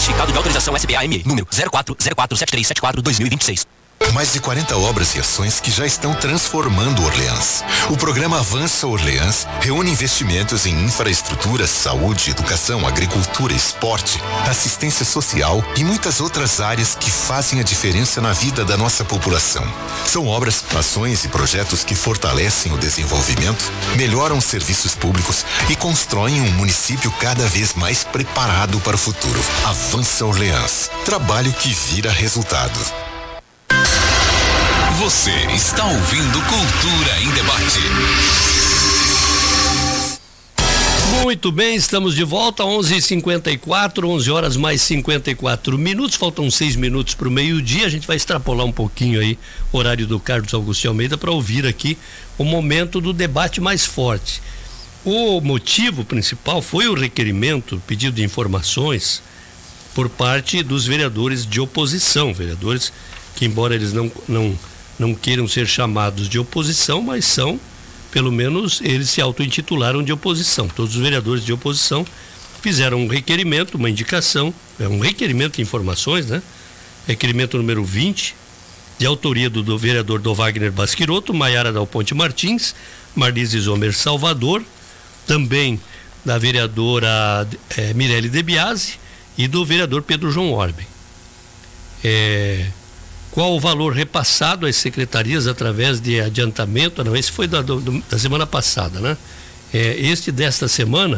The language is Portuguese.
Certificado de autorização SBAME, número 04047374-2026. Mais de 40 obras e ações que já estão transformando Orleans. O programa Avança Orleans reúne investimentos em infraestrutura, saúde, educação, agricultura, esporte, assistência social e muitas outras áreas que fazem a diferença na vida da nossa população. São obras, ações e projetos que fortalecem o desenvolvimento, melhoram os serviços públicos e constroem um município cada vez mais preparado para o futuro. Avança Orleans. Trabalho que vira resultado. Você está ouvindo Cultura em Debate. Muito bem, estamos de volta, 11h54, 11 horas mais 54 minutos, faltam 6 minutos para o meio-dia. A gente vai extrapolar um pouquinho aí o horário do Carlos Augusto Almeida para ouvir aqui o momento do debate mais forte. O motivo principal foi o requerimento, o pedido de informações por parte dos vereadores de oposição, vereadores que, embora eles não queiram ser chamados de oposição, mas são, pelo menos eles se auto-intitularam de oposição. Todos os vereadores de oposição fizeram um requerimento, uma indicação, um requerimento de informações, né? Requerimento número 20, de autoria do vereador do Wagner Basquiroto, Maiara Dal Ponte Martins, Marlise Zomer Salvador, também da vereadora Mirelle De Biasi e do vereador Pedro João Orben. Qual o valor repassado às secretarias através de adiantamento? Não, esse foi da semana passada, né? Este desta semana